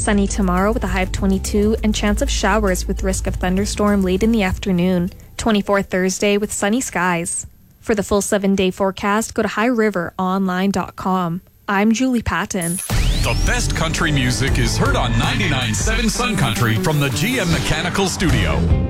Sunny tomorrow with a high of 22 and chance of showers with risk of thunderstorm late in the afternoon. 24 Thursday with sunny skies. For the full 7-day forecast, go to highriveronline.com. I'm Julie Patton. The best country music is heard on 99.7 Sun Country from the GM Mechanical Studio.